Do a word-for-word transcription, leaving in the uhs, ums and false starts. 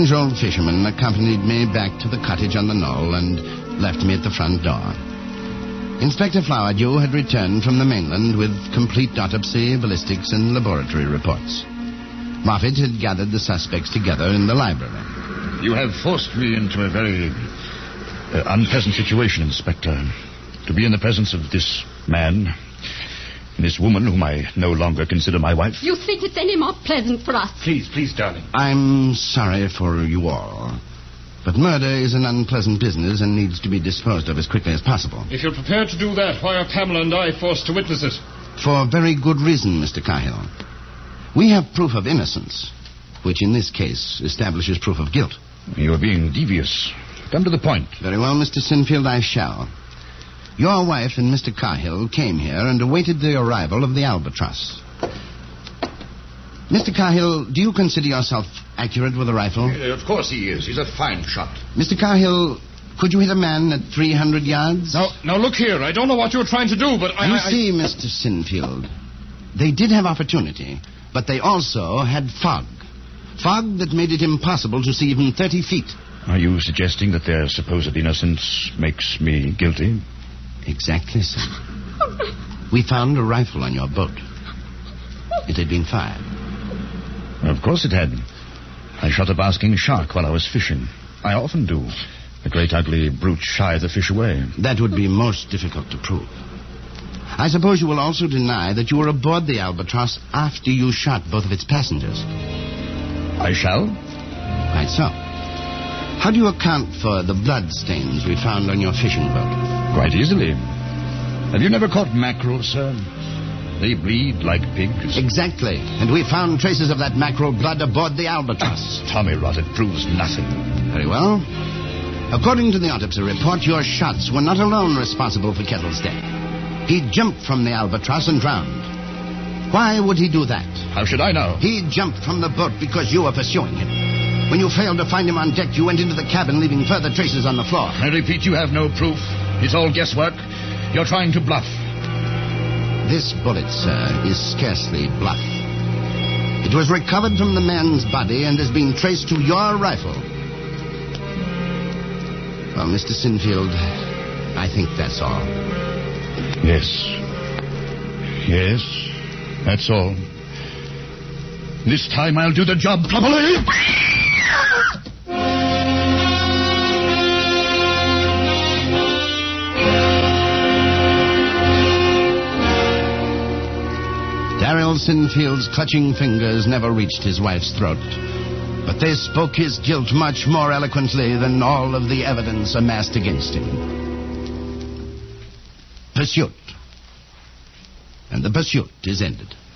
The old fisherman accompanied me back to the cottage on the knoll and left me at the front door. Inspector Flowerdew had returned from the mainland with complete autopsy, ballistics, and laboratory reports. Moffat had gathered the suspects together in the library. You have forced me into a very uh, unpleasant situation, Inspector. To be in the presence of this man, this woman whom I no longer consider my wife. You think it's any more pleasant for us? Please, please, darling. I'm sorry for you all, but murder is an unpleasant business and needs to be disposed of as quickly as possible. If you're prepared to do that, why are Pamela and I forced to witness it? For very good reason, Mister Cahill. We have proof of innocence, which in this case establishes proof of guilt. You're being devious. Come to the point. Very well, Mister Sinfield, I shall. Your wife and Mister Cahill came here and awaited the arrival of the Albatross. Mister Cahill, do you consider yourself accurate with a rifle? Uh, of course he is. He's a fine shot. Mister Cahill, could you hit a man at three hundred yards? Now, now look here. I don't know what you're trying to do, but I... You I, see, Mister Sinfield, they did have opportunity, but they also had fog. Fog that made it impossible to see even thirty feet. Are you suggesting that their supposed innocence makes me guilty? Exactly so. We found a rifle on your boat. It had been fired. Of course it had. I shot a basking shark while I was fishing. I often do. The great ugly brute shied the fish away. That would be most difficult to prove. I suppose you will also deny that you were aboard the Albatross after you shot both of its passengers. I shall. Quite so. How do you account for the blood stains we found on your fishing boat? Quite easily. Have you never caught mackerel, sir? They bleed like pigs. Exactly. And we found traces of that mackerel blood aboard the Albatross. Tommy rot, it proves nothing. Very well. According to the autopsy report, your shots were not alone responsible for Kettle's death. He jumped from the Albatross and drowned. Why would he do that? How should I know? He jumped from the boat because you were pursuing him. When you failed to find him on deck, you went into the cabin, leaving further traces on the floor. I repeat, you have no proof. It's all guesswork. You're trying to bluff. This bullet, sir, is scarcely bluff. It was recovered from the man's body and has been traced to your rifle. Well, Mister Sinfield, I think that's all. Yes. Yes, that's all. This time I'll do the job properly. Darrell Sinfield's clutching fingers never reached his wife's throat, but they spoke his guilt much more eloquently than all of the evidence amassed against him. Pursuit. And the pursuit is ended.